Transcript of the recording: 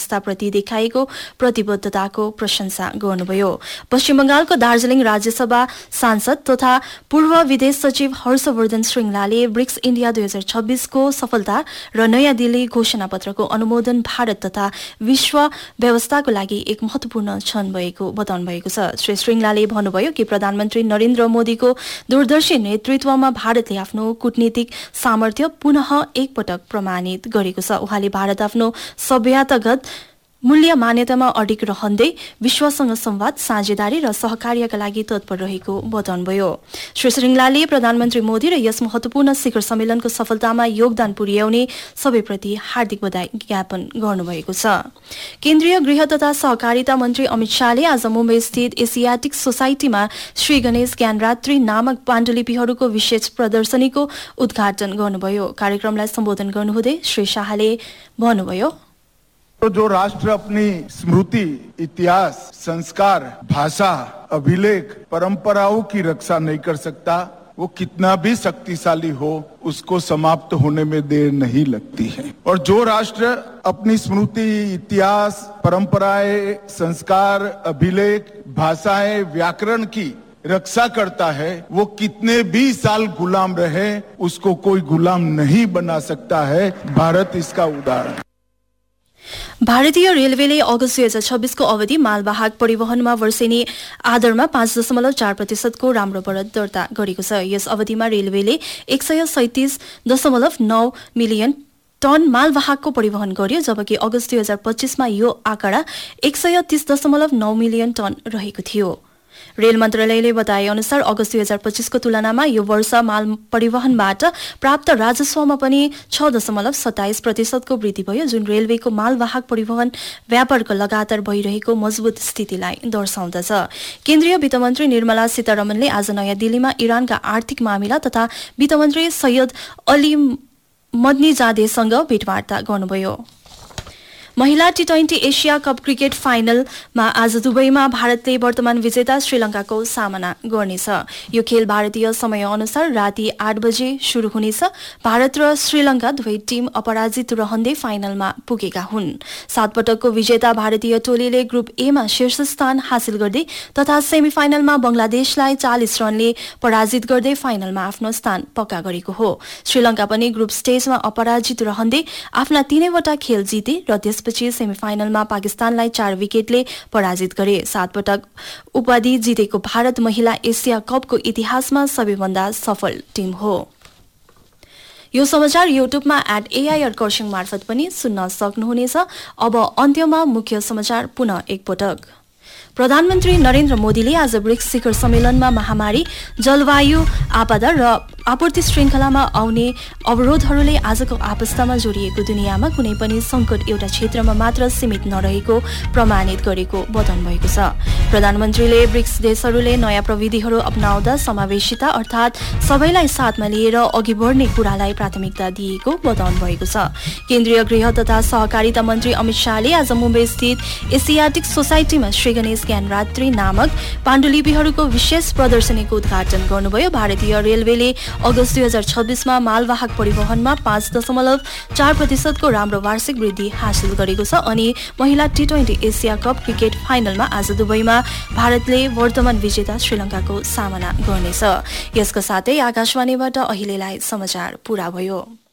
व्यवस्थाप्रति देखाएको प्रतिबद्धताको प्रशंसा गर्नुभयो। पश्चिम बंगालको दार्जिलिङ राज्यसभा सांसद तथा पूर्व विदेश सचिव हर्षवर्धन श्रृंगलाले ब्रिक्स इन्डिया 2026 को सफलता र नयाँ दिल्ली घोषणापत्रको अनुमोदन भारत तथा विश्व व्यवस्थाको लागि एक महत्वपूर्ण क्षण भएको बताउनु भएको छ। श्री श्रृंगलाले भन्नुभयो कि प्रधानमन्त्री नरेन्द्र मोदीको दूरदर्शी नेतृत्वमा भारतले आफ्नो कूटनीतिक सामर्थ्य पुनः एकपटक प्रमाणित गरेको छ। उहाँले भारत आफ्नो सभ्यतागत मूल्य मान्यतामा अडिग रहँदै विश्वसँग संवाद, साझेदारी र सहकार्यका लागि तत्पर रहेको बताउनुभयो। श्री श्रृंगलाले प्रधानमन्त्री मोदी र यस महत्वपूर्ण शिखर सम्मेलनको सफलतामा योगदान पुर्याउने सबैप्रति हार्दिक बधाई ज्ञापन गर्नुभएको छ। केन्द्रीय गृह तथा सहकारिता मन्त्री अमित शाहले आज मुम्बई स्थित एसियाटिक सोसाइटीमा श्री गणेश ज्ञानरात्रि नामक पाण्डुलिपिहरूको विशेष प्रदर्शनीको उद्घाटन गर्नुभयो। कार्यक्रमलाई सम्बोधन गर्नुहुँदै श्री शाहले भन्नुभयो, तो जो राष्ट्र अपनी स्मृति, इतिहास, संस्कार, भाषा, अभिलेख, परंपराओं की रक्षा नहीं कर सकता, वो कितना भी शक्तिशाली हो, उसको समाप्त होने में देर नहीं लगती है। और जो राष्ट्र अपनी स्मृति, इतिहास, परंपराएं, संस्कार, अभिलेख, भाषाएं, व्याकरण की रक्षा करता है, वो कितने भी साल गुलाम रहे, उसको कोई गुलाम नहीं बना सकता है। भारत इसका उदाहरण। भारतीय रेलवेले अगस्त 2026 को अवधि मालवाहक परिवहनमा वर्षेनी आधारमा 5.4% को राम्रो बढत दर्ता गरेको छ। यस अवधिमा रेलवेले 137.9 मिलियन टन मालवाहकको परिवहन गर्यो, जबकि अगस्त 2025 मा यो आँकडा 130.9 मिलियन टन रहेको थियो। रेल मन्त्रालयले बताए अनुसार अगस्त 2025 को तुलनामा यो वर्ष माल परिवहनबाट प्राप्त राजस्वमा पनि 6.27% को वृद्धि भयो, जुन रेलवेको मालवाहक परिवहन व्यापारको लगातार भइरहेको मजबुत स्थितिलाई दर्शाउँदछ। केन्द्रीय वित्त मन्त्री निर्मला सीतारमणले आज नयाँ दिल्लीमा इरानका आर्थिक मामिला तथा वित्त मन्त्री सैयद अली मदनीजादेसँग भेटवार्ता गर्नुभयो। महिला T20 एशिया कप क्रिकेट फाइनलमा आज दुबईमा भारतले वर्तमान विजेता श्रीलंकाको सामना गर्नेछ। यो खेल भारतीय समय अनुसार राति 8 बजे शुरू हुनेछ। भारत र श्रीलंका दुवै टिम अपराजित रहँदै फाइनलमा पुगेका हुन्। 7 पटकको विजेता भारतीय टोलीले ग्रुप ए मा शीर्ष स्थान हासिल गर्दै तथा सेमिफाइनलमा बंगलादेशलाई 40 रनले पराजित गर्दै फाइनलमा आफ्नो स्थान पक्का गरेको हो। श्रीलंका पनि ग्रुप स्टेजमा अपराजित रहँदै आफ्ना 3वटा खेल जिते र पछि सेमिफाइनलमा पाकिस्तानलाई 4 विकेटले पराजित गरे। 7 पटक उपाधि जितेको भारत महिला एसिया कपको इतिहासमा सबैभन्दा सफल टिम हो। यो समाचार युट्युबमा @AIR मार्फत पनि सुन्न सक्नुहुनेछ। अब अन्त्यमा मुख्य समाचार पुनः एकपटक। प्रधानमन्त्री नरेन्द्र मोदीले आज ब्रिक्स शिखर सम्मेलनमा महामारी, जलवायु आपदा र आपूर्ति श्रृङ्खलामा आउने अवरोधहरूले आजको अवस्थामा जोडिएको दुनियाँमा कुनै पनि संकट एउटा क्षेत्रमा मात्र सीमित नरहेको प्रमाणित गरेको बताउनु भएको छ। प्रधानमन्त्रीले ब्रिक्स देशहरूले नयाँ प्रविधिहरू अपनाउँदा समावेशिता अर्थात् सबैलाई साथमा लिएर अघि बढ्ने कुरालाई प्राथमिकता दिएको बताउनु भएको छ। केन्द्रीय गृह तथा सहकारिता मन्त्री अमित शाहले आज मुम्बई स्थित एसियाटिक सोसाइटीमा श्री गणेश ज्ञानरात्रि नामक पाण्डुलिपिहरूको विशेष प्रदर्शनीको उद्घाटन गर्नुभयो। भारतीय रेलवेले अगस्त 2026 मा मालवाहक परिवहनमा 5.4% को राम्रो वार्षिक वृद्धि हासिल गरेको छ। अनि महिला T20 एसिया कप क्रिकेट फाइनलमा आज दुबईमा भारतले वर्तमान विजेता श्रीलंकाको सामना गर्नेछ। यसका साथै आकाशवाणीबाट अहिलेलाई समाचार पूरा भयो।